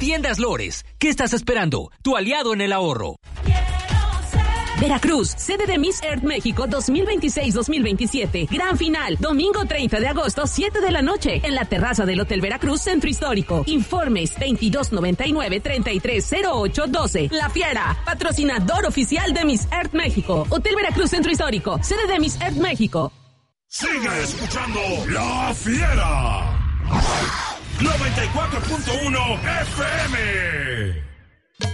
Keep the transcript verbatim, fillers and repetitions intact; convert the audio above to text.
Tiendas Lores. ¿Qué estás esperando? Tu aliado en el ahorro. Veracruz, sede de Miss Earth México dos mil veintiséis dos mil veintisiete. Gran final, domingo treinta de agosto, siete de la noche, en la terraza del Hotel Veracruz, Centro Histórico. Informes veintidós noventa y nueve, treinta y tres cero ocho doce. La Fiera, patrocinador oficial de Miss Earth México. Hotel Veracruz, Centro Histórico, sede de Miss Earth México. Sigue escuchando La Fiera. noventa y cuatro punto uno F M.